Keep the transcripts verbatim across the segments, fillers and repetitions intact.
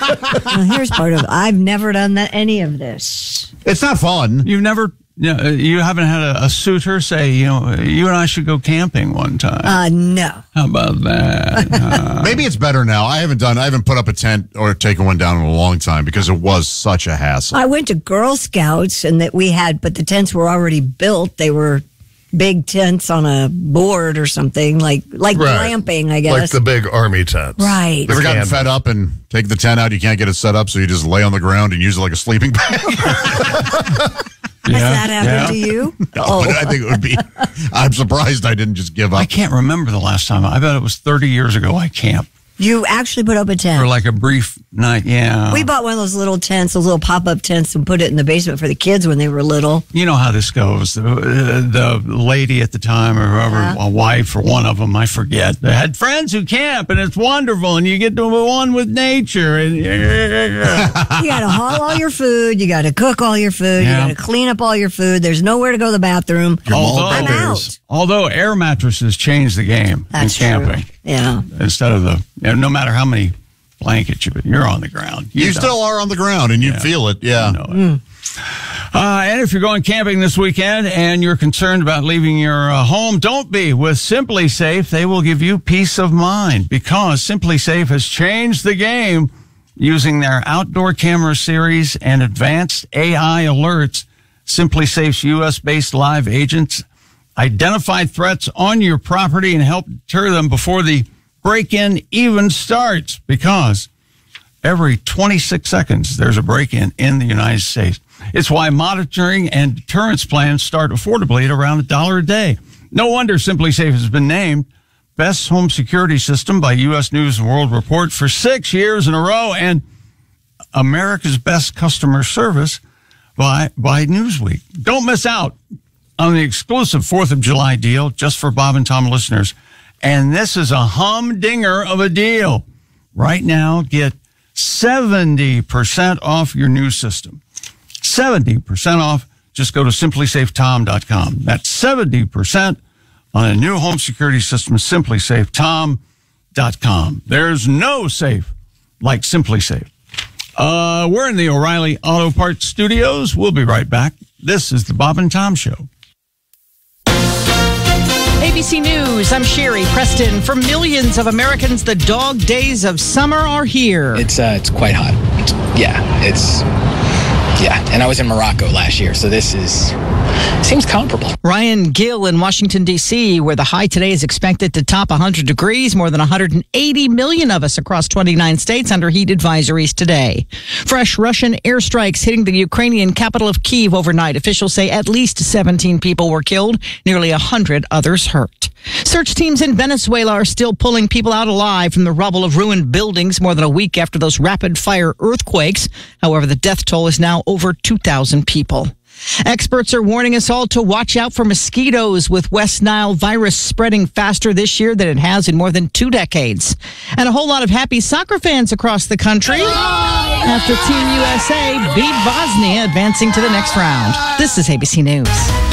Well, here's part of it. I've never done that, any of this. It's not fun. You've never, you, know, you haven't had a, a suitor say, you know, you and I should go camping one time. Uh, no. How about that? Uh, Maybe it's better now. I haven't done. I haven't put up a tent or taken one down in a long time because it was such a hassle. I went to Girl Scouts and that we had, but the tents were already built. They were big tents on a board or something, like like Right. glamping, I guess. Like the big army tents. Right. You ever gotten Canvas. fed up and take the tent out? You can't get it set up, so you just lay on the ground and use it like a sleeping bag. Has that happened yeah. to you? No, Oh. but I think it would be. I'm surprised I didn't just give up. I can't remember the last time. I bet it was thirty years ago I camped You actually put up a tent. for like a brief night. Yeah. We bought one of those little tents, those little pop-up tents, and put it in the basement for the kids when they were little. You know how this goes. The, the lady at the time, or whoever, Yeah. a wife or one of them, I forget, they had friends who camp, and it's wonderful, and you get to one with nature. And You got to haul all your food. You got to cook all your food. Yeah. You got to clean up all your food. There's nowhere to go to the bathroom. although, I'm out. although air mattresses change the game That's in camping. true. Yeah. Instead of the, you know, no matter how many blankets you put, you're on the ground. You don't still are on the ground, and you Yeah. feel it. Yeah. know it. Uh, and if you're going camping this weekend and you're concerned about leaving your uh, home, don't be. With Simply Safe, they will give you peace of mind because Simply Safe has changed the game using their outdoor camera series and advanced A I alerts. Simply Safe's U S-based live agents identify threats on your property and help deter them before the break-in even starts, because every twenty-six seconds there's a break-in in the United States. It's why monitoring and deterrence plans start affordably at around a dollar a day. No wonder Simply Safe has been named Best Home Security System by U S News and World Report for six years in a row, and America's Best Customer Service by, by Newsweek. Don't miss out on the exclusive fourth of July deal just for Bob and Tom listeners. And this is a humdinger of a deal. Right now, get seventy percent off your new system. seventy percent off. Just go to simply safe tom dot com. That's seventy percent on a new home security system, simply safe tom dot com. There's no safe like Simply Safe. Uh, we're in the O'Reilly Auto Parts Studios. We'll be right back. This is the Bob and Tom Show. A B C News, I'm Sherry Preston. For millions of Americans, the dog days of summer are here. It's uh, it's quite hot. It's, yeah, it's yeah. And I was in Morocco last year, so this is seems comparable. Ryan Gill in Washington, D C, where the high today is expected to top one hundred degrees. More than one hundred eighty million of us across twenty-nine states under heat advisories today. Fresh Russian airstrikes hitting the Ukrainian capital of Kyiv overnight. Officials say at least seventeen people were killed, nearly one hundred others hurt. Search teams in Venezuela are still pulling people out alive from the rubble of ruined buildings more than a week after those rapid-fire earthquakes. However, the death toll is now over two thousand people. Experts are warning us all to watch out for mosquitoes, with West Nile virus spreading faster this year than it has in more than two decades. And a whole lot of happy soccer fans across the country after Team U S A beat Bosnia, advancing to the next round. This is A B C News.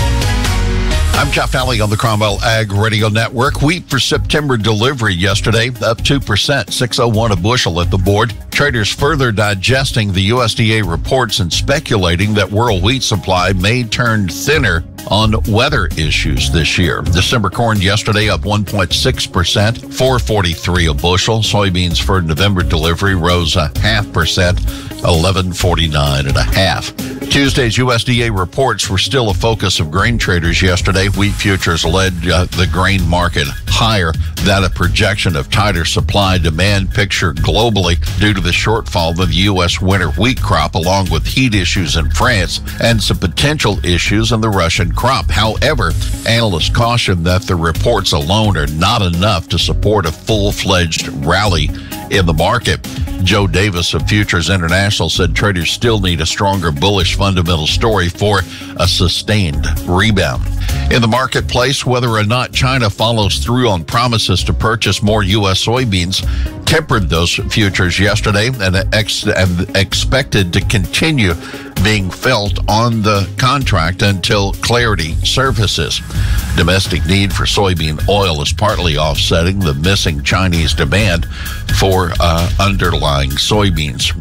I'm Jeff Alley on the Cromwell Ag Radio Network. Wheat for September delivery yesterday up two percent, six oh one a bushel at the board. Traders further digesting the U S D A reports and speculating that world wheat supply may turn thinner on weather issues this year. December corn yesterday up one point six percent, four forty-three a bushel. Soybeans for November delivery rose a half percent, eleven forty-nine and a half. Tuesday's U S D A reports were still a focus of grain traders yesterday. Wheat futures led uh, the grain market higher. That a projection of tighter supply-demand picture globally due to the shortfall of the U S winter wheat crop, along with heat issues in France and some potential issues in the Russian crop. However, analysts caution that the reports alone are not enough to support a full-fledged rally in the market. Joe Davis of Futures International said traders still need a stronger bullish fundamental story for a sustained rebound. In the marketplace, whether or not China follows through on promises to purchase more U S soybeans tempered those futures yesterday and, ex- and expected to continue being felt on the contract until clarity surfaces. Domestic need for soybean oil is partly offsetting the missing Chinese demand for uh, underlying soybeans.